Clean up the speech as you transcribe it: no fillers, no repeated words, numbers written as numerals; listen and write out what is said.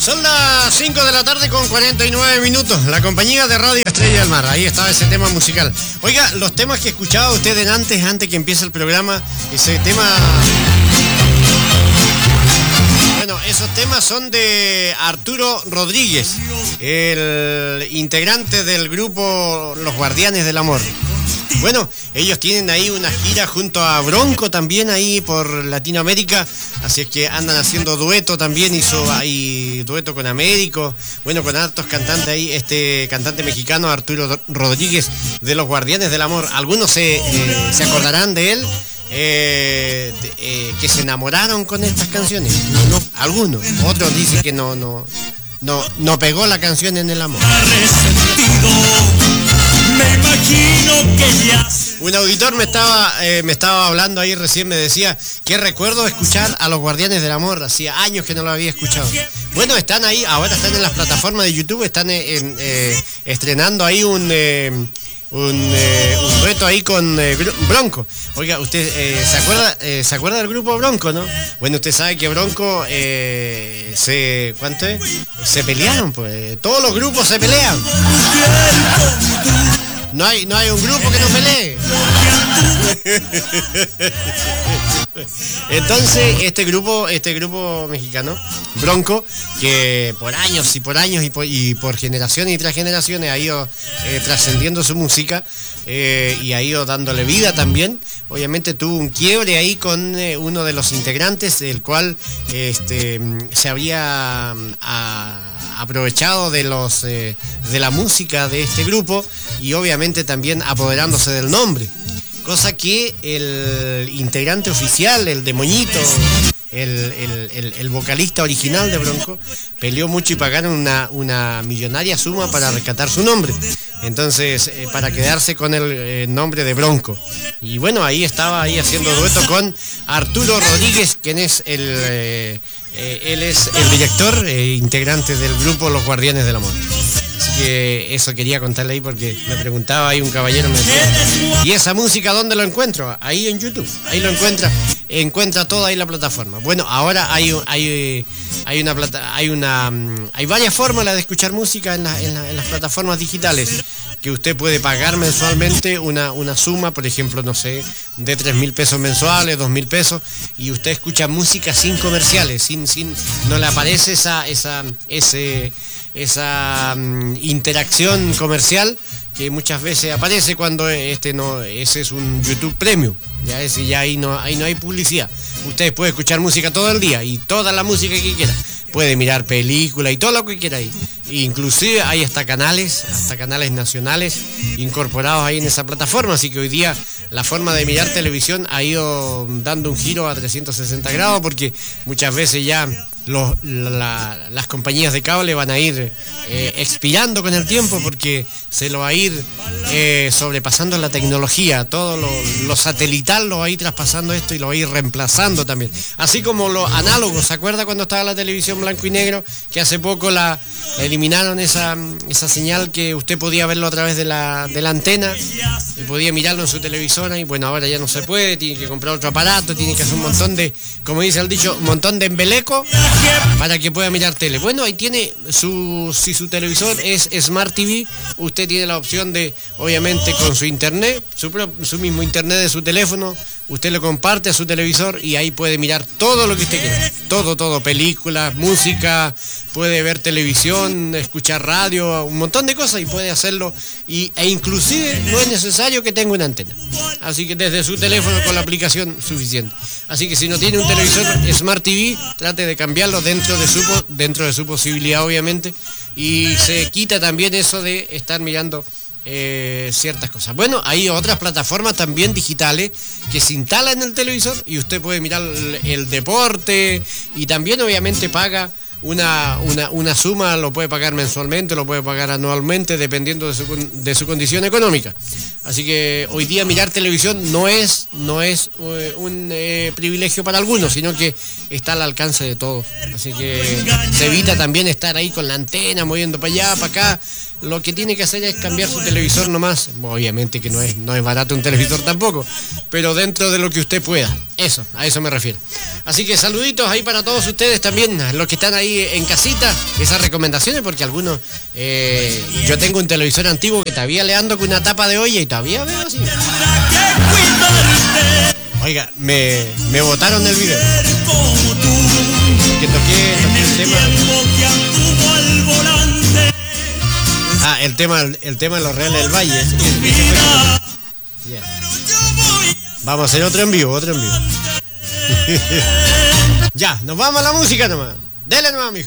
Son las 5 de la tarde con 49 minutos. La compañía de Radio Estrella del Mar. Ahí estaba ese tema musical. Oiga, los temas que escuchaba usted antes que empiece el programa, ese tema... Bueno, esos temas son de Arturo Rodríguez, el integrante del grupo Los Guardianes del Amor. Bueno, ellos tienen ahí una gira junto a Bronco también ahí por Latinoamérica, así es que andan haciendo dueto también, hizo ahí dueto con Américo, bueno, con altos cantantes ahí, este cantante mexicano Arturo Rodríguez de Los Guardianes del Amor. Algunos se acordarán de él, que se enamoraron con estas canciones, no, algunos, otros dicen que no pegó la canción en el amor. Me imagino que ya... Un auditor me estaba hablando ahí recién, me decía que recuerdo escuchar a Los Guardianes del Amor, hacía años que no lo había escuchado. Bueno, están ahí, ahora están en las plataformas de YouTube, están estrenando ahí un dueto ahí con Bronco. Oiga, usted ¿se acuerda del grupo Bronco, no? Bueno, usted sabe que Bronco se pelearon, pues. Todos los grupos se pelean. No hay un grupo que no pelee. Entonces, este grupo mexicano, Bronco, que por años y por generaciones y tras generaciones ha ido trascendiendo su música y ha ido dándole vida también. Obviamente tuvo un quiebre ahí con uno de los integrantes, del cual se había aprovechado de la música de este grupo y obviamente también apoderándose del nombre. Cosa que el integrante oficial, el demoñito, el vocalista original de Bronco, peleó mucho y pagaron una millonaria suma para rescatar su nombre. Entonces, para quedarse con el nombre de Bronco. Y bueno, ahí estaba haciendo dueto con Arturo Rodríguez, quien es él es el director integrante del grupo Los Guardianes del Amor. Así que eso quería contarle ahí porque me preguntaba ahí un caballero, me decía, ¿y esa música dónde lo encuentro? Ahí en YouTube, ahí lo encuentra toda ahí la plataforma. Bueno, ahora hay varias formas de escuchar música en las plataformas digitales, que usted puede pagar mensualmente una suma, por ejemplo, no sé, de 3.000 pesos mensuales, 2.000 pesos, y usted escucha música sin comerciales, no le aparece esa interacción comercial que muchas veces aparece cuando ese es un YouTube Premium. Ahí no hay publicidad. Ustedes pueden escuchar música todo el día y toda la música que quiera. Puede mirar películas y todo lo que quiera ahí. Inclusive hay hasta canales nacionales incorporados ahí en esa plataforma, así que hoy día la forma de mirar televisión ha ido dando un giro a 360 grados, porque muchas veces ya las compañías de cable van a ir expirando con el tiempo, porque se lo va a ir sobrepasando la tecnología, todo lo satelital lo va a ir traspasando esto y lo va a ir reemplazando también. Así como los análogos, ¿se acuerda cuando estaba la televisión blanco y negro? Que hace poco eliminaron esa señal que usted podía verlo a través de la antena y podía mirarlo en su televisora, y bueno, ahora ya no se puede, tiene que comprar otro aparato, tiene que hacer un montón de, como dice el dicho, un montón de embeleco para que pueda mirar tele. Bueno, ahí tiene si su televisor es Smart TV, usted tiene la opción de, obviamente, con su internet, su mismo internet de su teléfono, usted lo comparte a su televisor y ahí puede mirar todo lo que usted quiera. Todo, películas, música, puede ver televisión, escuchar radio, un montón de cosas, y puede hacerlo, e inclusive no es necesario que tenga una antena. Así que desde su teléfono con la aplicación suficiente. Así que si no tiene un televisor Smart TV, trate de cambiarlo dentro de su posibilidad, obviamente, y se quita también eso de estar mirando ciertas cosas. Bueno, hay otras plataformas también digitales que se instalan en el televisor y usted puede mirar el deporte, y también obviamente paga una suma, lo puede pagar mensualmente, lo puede pagar anualmente, dependiendo de su condición económica. Así que hoy día mirar televisión no es un privilegio para algunos, sino que está al alcance de todos. Así que se evita también estar ahí con la antena moviendo para allá, para acá. Lo que tiene que hacer es cambiar su televisor nomás. Obviamente que no es barato un televisor tampoco, pero dentro de lo que usted pueda. A eso me refiero. Así que saluditos ahí para todos ustedes también, los que están ahí ahí en casita esas recomendaciones, porque algunos, yo tengo un televisor antiguo que todavía le ando con una tapa de olla y todavía veo así. Oiga, me botaron del video. Que toqué el tema. El tema de los Reales del Valle. Yeah. Vamos a hacer otro en vivo. Ya, nos vamos a la música nomás. Dele nomás, mijo.